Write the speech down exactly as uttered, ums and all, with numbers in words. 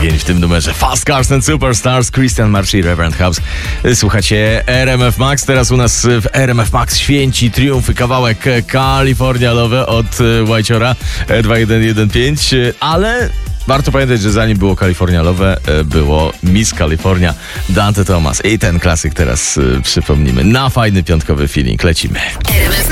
ogień w tym numerze. Fast Cars and Superstars, Christian Marchi i Reverend House. Słuchacie R M F Max. Teraz u nas w R M F Max święci triumfy kawałek California Love od Whiteciora dwa jeden jeden pięć, ale warto pamiętać, że zanim było California Love, było Miss California Dante Thomas. I ten klasyk teraz przypomnimy. Na fajny piątkowy feeling lecimy. R M F